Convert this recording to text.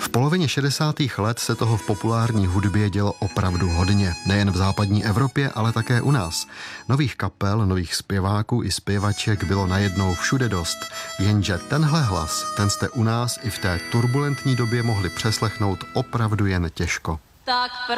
V polovině 60. let se toho v populární hudbě dělo opravdu hodně. Nejen v západní Evropě, ale také u nás. Nových kapel, nových zpěváků i zpěvaček bylo najednou všude dost. Jenže tenhle hlas, ten jste u nás i v té turbulentní době mohli přeslechnout opravdu jen těžko. Tak